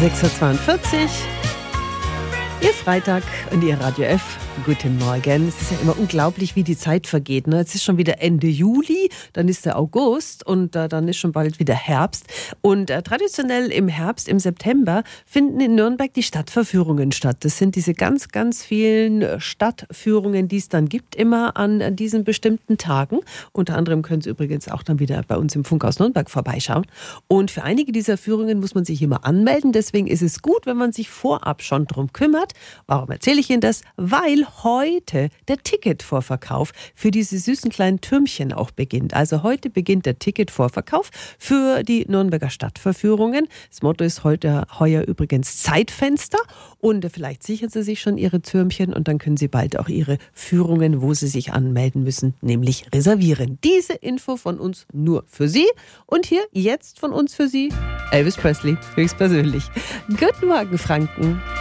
6.42 Uhr. Ihr Freitag und Ihr Radio F. Guten Morgen. Es ist ja immer unglaublich, wie die Zeit vergeht. Ne? Jetzt ist schon wieder Ende Juli, dann ist der August und dann ist schon bald wieder Herbst. Und traditionell im Herbst, im September, finden in Nürnberg die Stadtverführungen statt. Das sind diese ganz, ganz vielen Stadtführungen, die es dann gibt, immer an diesen bestimmten Tagen. Unter anderem können Sie übrigens auch dann wieder bei uns im Funkhaus Nürnberg vorbeischauen. Und für einige dieser Führungen muss man sich immer anmelden. Deswegen ist es gut, wenn man sich vorab schon drum kümmert. Warum erzähle ich Ihnen das? Weil heute der Ticketvorverkauf für diese süßen kleinen Türmchen auch beginnt. Also heute beginnt der Ticketvorverkauf für die Nürnberger Stadtverführungen. Das Motto ist heuer übrigens Zeitfenster. Und vielleicht sichern Sie sich schon Ihre Türmchen und dann können Sie bald auch Ihre Führungen, wo Sie sich anmelden müssen, nämlich reservieren. Diese Info von uns nur für Sie. Und hier jetzt von uns für Sie Elvis Presley, höchstpersönlich. Guten Morgen, Franken.